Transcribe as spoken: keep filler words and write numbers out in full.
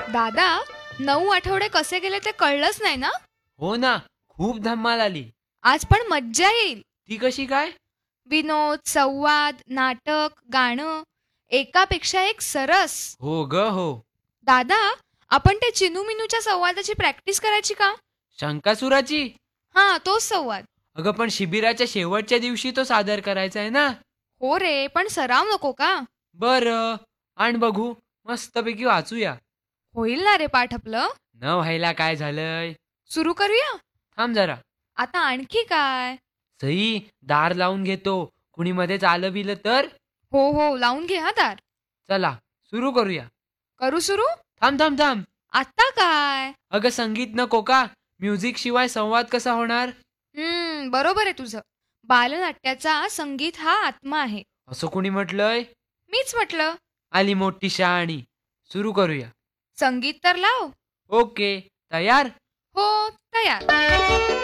दादा, नऊ आठवडे कसे गेले ते कळलंच नाही ना? हो ना, खूप धमाल आली. आज पण मज्जा येईल. ती कशी काय? विनोद, संवाद, नाटक, गाणं एकापेक्षा एक सरस. हो ग हो. दादा, आपण ते चिनू-मिनूच्या संवादाची प्रॅक्टिस करायची का? शंकासुराची? हां, तोच संवाद. अगं पण शिबिराच्या शेवटच्या दिवशी तो सादर करायचा आहे ना. हो रे, पण सराव नको का? बरं, आण बघू. मस्तपैकी वाचूया. होईल ना रे पाठ आपलं? न व्हायला काय झालंय? सुरू करूया? थांब जरा. आता आणखी काय? सई, दार लावून घेतो. कुणी मध्येच आलं बिलं तर? हो हो, लावून घे हा दार. चला, सुरू करूया. करू सुरू? थांब थांब थांब. आता काय? अगं संगीत नको का? म्युझिक शिवाय संवाद कसा होणार? हम्म, बरोबर आहे तुझं. बालनाट्याचा संगीत हा आत्मा आहे. असं कुणी म्हटलंय? मीच म्हटलं. आली मोठी शहाणी. सुरू करूया. संगीत तर लाव. ओके, तयार? हो, तयार.